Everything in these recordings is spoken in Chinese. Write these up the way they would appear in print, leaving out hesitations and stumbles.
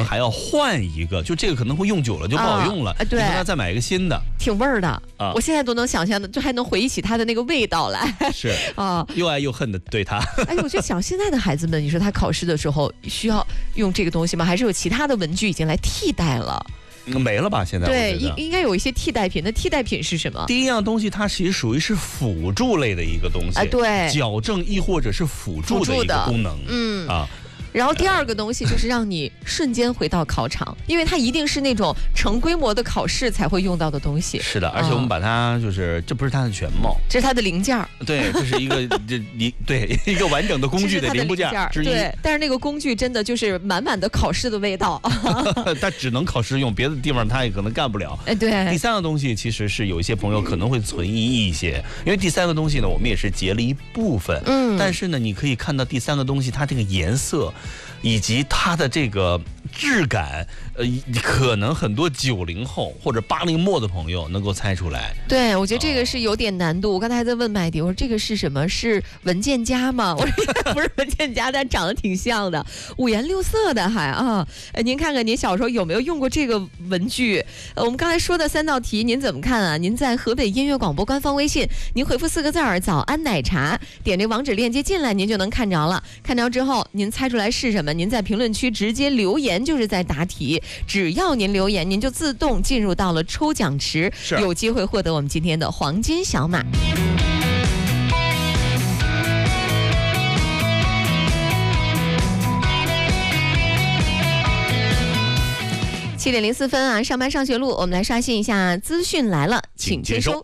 还要换一个，就这个可能会用久了就不好用了， 对， 你要再买一个新的， 挺味儿的啊！我现在都能想象的，就还能回忆起它的那个味道来。 是啊，又爱又恨的对它。 哎，我就想现在的孩子们，你说他考试的时候需要用这个东西吗？还是有其他的文具已经来替代了？ 没了吧？现在对，应该有一些替代品。那替代品是什么？ 第一样东西，它其实属于是辅助类的一个东西， 对， 矫正亦或者是辅助的一个功能， 然后第二个东西就是让你瞬间回到考场，因为它一定是那种成规模的考试才会用到的东西。 是的，而且我们把它就是这不是它的全貌， 这是它的零件。 对，这是一个一个完整的工具的零部件之一。 对，但是那个工具真的就是满满的考试的味道。 它只能考试用，别的地方它也可能干不了。 哎，对。 第三个东西其实是有一些朋友可能会存疑一些，因为第三个东西呢，我们也是截了一部分。但是呢，你可以看到第三个东西它这个颜色。以及它的这个质感，可能很多90后或者80末的朋友能够猜出来。 对，我觉得这个是有点难度。我刚才还在问麦迪，我说这个是什么？是文件夹吗？我说不是文件夹，但长得挺像的，五颜六色的还啊。您看看您小时候有没有用过这个文具？我们刚才说的3道题，您怎么看啊？您在河北音乐广播官方微信，您回复4个字儿“早安奶茶”，点这网址链接进来，您就能看着了。看着之后，您猜出来是什么？您在评论区直接留言就是在答题，只要您留言，您就自动进入到了抽奖池，有机会获得我们今天的黄金小马。7点04分啊，上班上学路，我们来刷新一下资讯来了，请接收。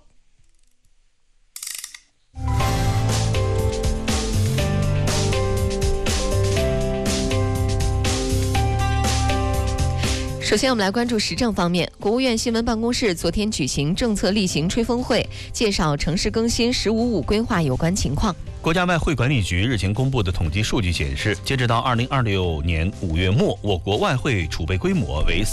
首先我们来关注时政方面，国务院新闻办公室昨天举行政策例行吹风会，介绍城市更新“15+5”规划有关情况。 国家外汇管理局日前公布的统计数据显示，截止到2026年5月末，我国外汇储备规模为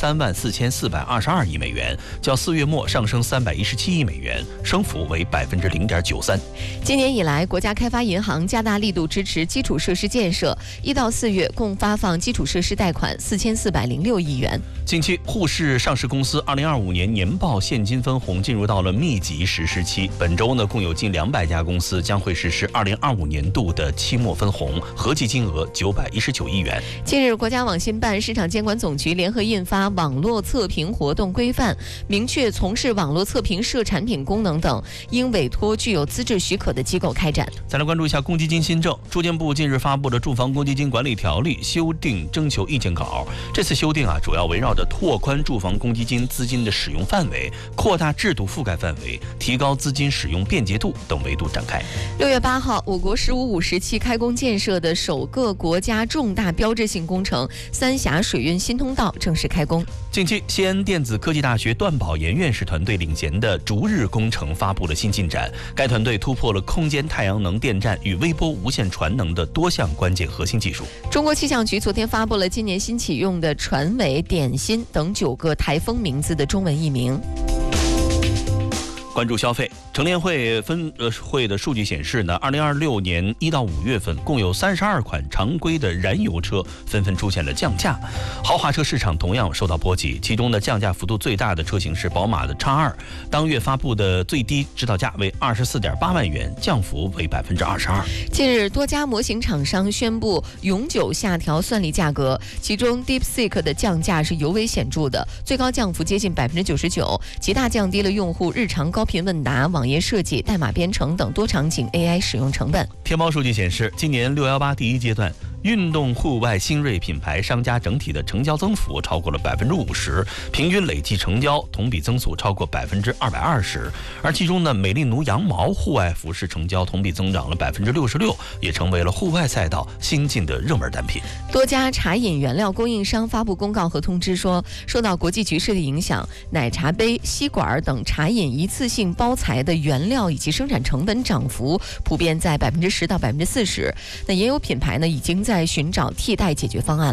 34422亿美元，较4月末上升317亿美元，升幅为0.93%。 今年以来，国家开发银行加大力度支持基础设施建设，1到4月共发放基础设施贷款4406亿元。 近期，沪市上市公司2025年年报现金分红进入到了密集实施期。本周呢，共有近200家公司将会实施2025年度的期末分红，合计金额919亿元。 近日，国家网信办、市场监管总局联合印发《网络测评活动规范》，明确从事网络测评涉产品功能等，应委托具有资质许可的机构开展。 再来关注一下公积金新政，住建部近日发布了《住房公积金管理条例》修订征求意见稿。这次修订主要围绕着拓宽住房公积金资金的使用范围、扩大制度覆盖范围、提高资金使用便捷度等维度展开。 6月8号，我国15+5时期开工建设的首个国家重大标志性工程三峡水运新通道正式开工。 近期，西安电子科技大学段宝研院士团队领衔的逐日工程发布了新进展，该团队突破了空间太阳能电站与微波无线传能的多项关键核心技术。 中国气象局昨天发布了今年新启用的船尾、点心等9个台风名字的中文译名。 关注消费，乘联会会的数据显示呢，2026年1到5月份，共有32款常规的燃油车纷纷出现了降价，豪华车市场同样受到波及。其中呢，降价幅度最大的车型是宝马的 X2， 当月发布的最低指导价为24.8万元，降幅为22%。 近日，多家模型厂商宣布永久下调算力价格，其中 DeepSeek 的降价是尤为显著的，最高降幅接近99%，极大降低了用户日常高频问答、网页设计、代码编程等多场景 AI 使用成本。 天猫数据显示，今年618第一阶段，运动户外新锐品牌商家整体的成交增幅超过了50%，平均累计成交同比增速超过220%。而其中呢，美丽奴羊毛户外服饰成交同比增长了66%，也成为了户外赛道新进的热门单品。 多家茶饮原料供应商发布公告和通知说，受到国际局势的影响，奶茶杯、吸管等茶饮一次性包材的原料以及生产成本涨幅普遍在10%到40%。那也有品牌呢已经在寻找替代解决方案了。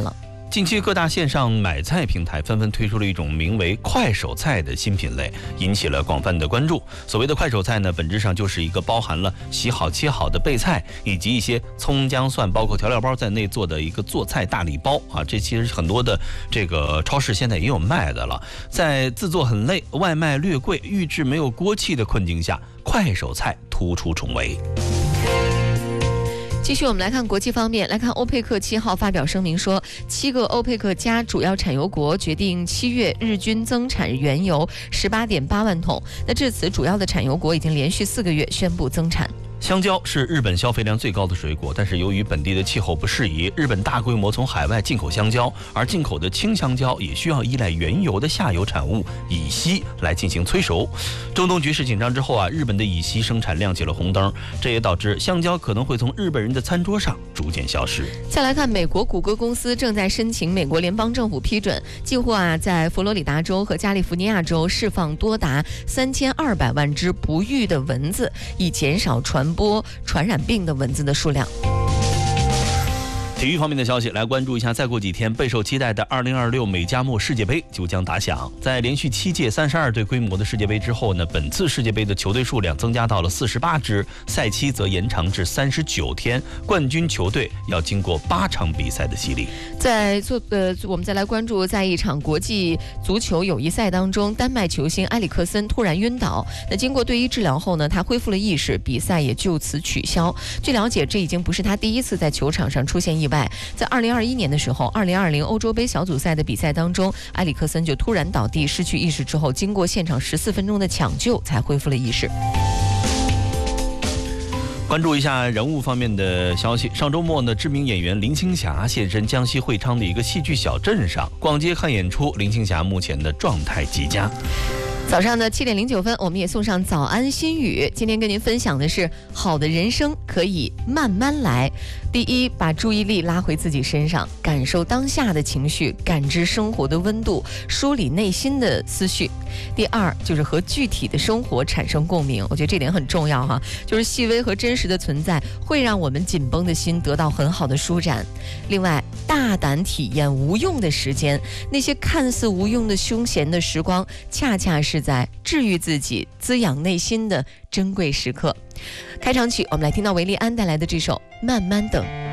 近期各大线上买菜平台纷纷推出了一种名为快手菜的新品类，引起了广泛的关注。所谓的快手菜呢，本质上就是一个包含了洗好切好的备菜，以及一些葱姜蒜包括调料包在内做的一个做菜大礼包啊。这其实很多的这个超市现在也有卖的了。在自做很累、外卖略贵、预制没有锅气的困境下，快手菜突出重围。 继续，我们来看国际方面，来看欧佩克7号发表声明说，7个欧佩克加主要产油国决定7月日均增产原油18.8万桶。那至此，主要的产油国已经连续4个月宣布增产。 香蕉是日本消费量最高的水果，但是由于本地的气候不适宜，日本大规模从海外进口香蕉，而进口的青香蕉也需要依赖原油的下游产物乙烯来进行催熟。中东局势紧张之后啊，日本的乙烯生产亮起了红灯，这也导致香蕉可能会从日本人的餐桌上逐渐消失。 再来看美国谷歌公司正在申请美国联邦政府批准，计划在佛罗里达州和加利福尼亚州释放多达3200万只不育的蚊子，以减少传播传染病的蚊子的数量。 体育方面的消息，来关注一下。再过几天，备受期待的2026美加墨世界杯就将打响。在连续7届32队规模的世界杯之后呢，本次世界杯的球队数量增加到了48支，赛期则延长至39天。冠军球队要经过8场比赛的洗礼。我们再来关注，在一场国际足球友谊赛当中，丹麦球星埃里克森突然晕倒。那经过队医治疗后呢，他恢复了意识，比赛也就此取消。据了解，这已经不是他第一次在球场上出现意外。在2021年的时候，2020欧洲杯小组赛的比赛当中，埃里克森就突然倒地失去意识之后，经过现场14分钟的抢救才恢复了意识。关注一下人物方面的消息。上周末呢，知名演员林青霞现身江西会昌的一个戏剧小镇上，逛街看演出。林青霞目前的状态极佳。早上的7点09分，我们也送上早安心语。今天跟您分享的是，好的人生可以慢慢来。第一，把注意力拉回自己身上，感受当下的情绪，感知生活的温度，梳理内心的思绪。第二，就是和具体的生活产生共鸣。我觉得这点很重要哈，就是细微和真实的存在会让我们紧绷的心得到很好的舒展。另外，大胆体验无用的时间，那些看似无用的休闲的时光，恰恰是在治愈自己、滋养内心的珍贵时刻。开场曲，我们来听到维利安带来的这首《慢慢等》。